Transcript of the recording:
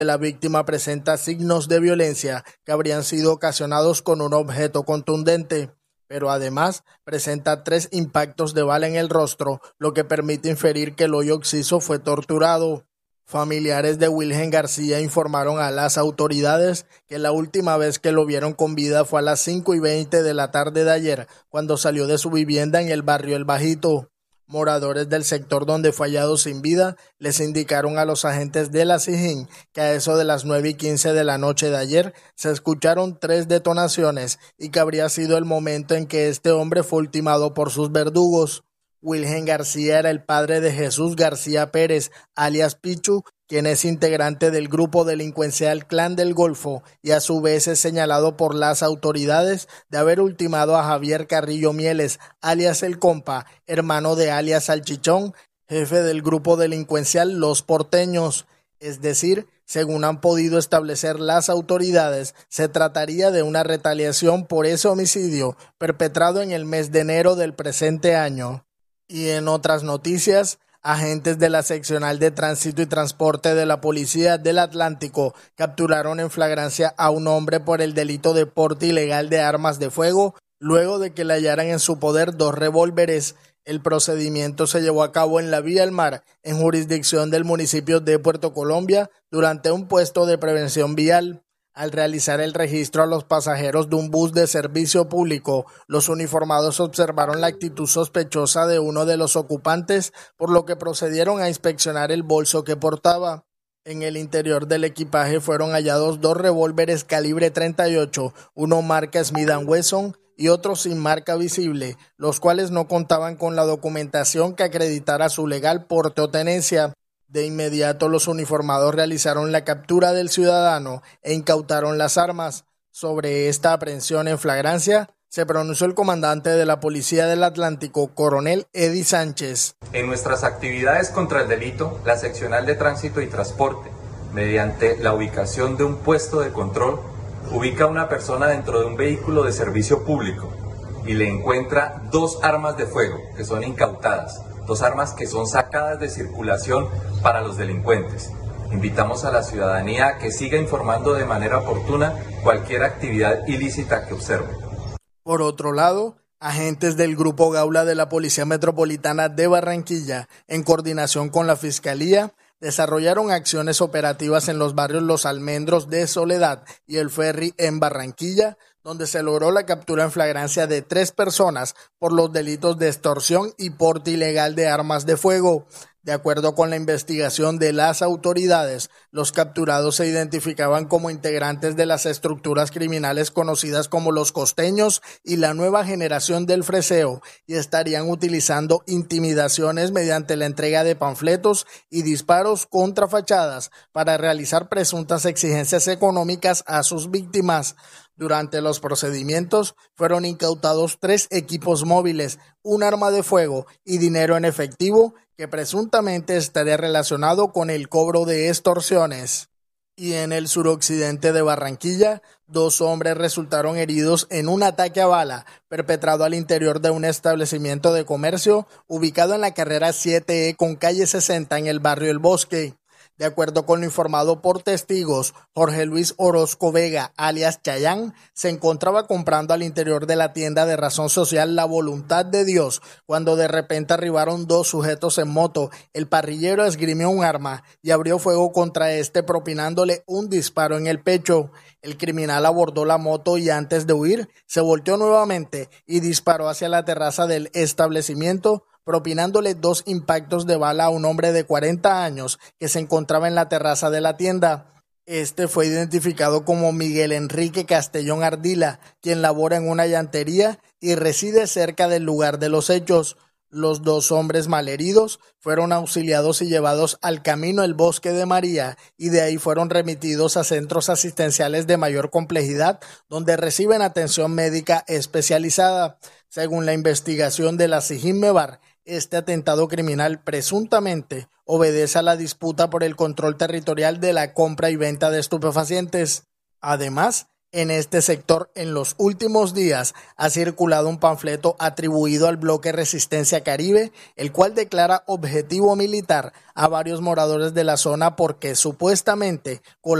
La víctima presenta signos de violencia que habrían sido ocasionados con un objeto contundente, pero además presenta 3 impactos de bala en el rostro, lo que permite inferir que el hoyo occiso fue torturado. Familiares de Wilhelm García informaron a las autoridades que la última vez que lo vieron con vida fue a las 5:20 de la tarde de ayer, cuando salió de su vivienda en el barrio El Bajito. Moradores del sector donde fue hallado sin vida les indicaron a los agentes de la SIJIN que a eso de las 9:15 de la noche de ayer se escucharon 3 detonaciones y que habría sido el momento en que este hombre fue ultimado por sus verdugos. Wilhelm García era el padre de Jesús García Pérez, alias Pichu, quien es integrante del grupo delincuencial Clan del Golfo y a su vez es señalado por las autoridades de haber ultimado a Javier Carrillo Mieles, alias El Compa, hermano de alias Salchichón, jefe del grupo delincuencial Los Porteños. Es decir, según han podido establecer las autoridades, se trataría de una retaliación por ese homicidio perpetrado en el mes de enero del presente año. Y en otras noticias, agentes de la Seccional de Tránsito y Transporte de la Policía del Atlántico capturaron en flagrancia a un hombre por el delito de porte ilegal de armas de fuego, luego de que le hallaran en su poder 2 revólveres. El procedimiento se llevó a cabo en la Vía El Mar, en jurisdicción del municipio de Puerto Colombia, durante un puesto de prevención vial. Al realizar el registro a los pasajeros de un bus de servicio público, los uniformados observaron la actitud sospechosa de uno de los ocupantes, por lo que procedieron a inspeccionar el bolso que portaba. En el interior del equipaje fueron hallados 2 revólveres calibre 38, uno marca Smith & Wesson y otro sin marca visible, los cuales no contaban con la documentación que acreditara su legal porte o tenencia. De inmediato los uniformados realizaron la captura del ciudadano e incautaron las armas. Sobre esta aprehensión en flagrancia se pronunció el comandante de la Policía del Atlántico, coronel Eddie Sánchez. En nuestras actividades contra el delito, la Seccional de Tránsito y Transporte, mediante la ubicación de un puesto de control, ubica a una persona dentro de un vehículo de servicio público y le encuentra 2 armas de fuego que son incautadas. 2 armas que son sacadas de circulación para los delincuentes. Invitamos a la ciudadanía a que siga informando de manera oportuna cualquier actividad ilícita que observe. Por otro lado, agentes del Grupo Gaula de la Policía Metropolitana de Barranquilla, en coordinación con la Fiscalía, desarrollaron acciones operativas en los barrios Los Almendros de Soledad y El Ferry en Barranquilla, donde se logró la captura en flagrancia de 3 personas por los delitos de extorsión y porte ilegal de armas de fuego. De acuerdo con la investigación de las autoridades, los capturados se identificaban como integrantes de las estructuras criminales conocidas como los costeños y la nueva generación del freseo, y estarían utilizando intimidaciones mediante la entrega de panfletos y disparos contra fachadas para realizar presuntas exigencias económicas a sus víctimas. Durante los procedimientos fueron incautados 3 equipos móviles, un arma de fuego y dinero en efectivo que presuntamente estaría relacionado con el cobro de extorsiones. Y en el suroccidente de Barranquilla, 2 hombres resultaron heridos en un ataque a bala perpetrado al interior de un establecimiento de comercio ubicado en la carrera 7E con calle 60 en el barrio El Bosque. De acuerdo con lo informado por testigos, Jorge Luis Orozco Vega, alias Chayán, se encontraba comprando al interior de la tienda de razón social La Voluntad de Dios, cuando de repente arribaron 2 sujetos en moto. El parrillero esgrimió un arma y abrió fuego contra este, propinándole un disparo en el pecho. El criminal abordó la moto y antes de huir, se volteó nuevamente y disparó hacia la terraza del establecimiento, propinándole 2 impactos de bala a un hombre de 40 años que se encontraba en la terraza de la tienda. Este fue identificado como Miguel Enrique Castellón Ardila, quien labora en una llantería y reside cerca del lugar de los hechos. Los 2 hombres malheridos fueron auxiliados y llevados al Camino El Bosque de María y de ahí fueron remitidos a centros asistenciales de mayor complejidad donde reciben atención médica especializada. Según la investigación de la SIJIN Mebar, este atentado criminal presuntamente obedece a la disputa por el control territorial de la compra y venta de estupefacientes. Además, En este sector, en los últimos días, ha circulado un panfleto atribuido al bloque Resistencia Caribe, el cual declara objetivo militar a varios moradores de la zona porque supuestamente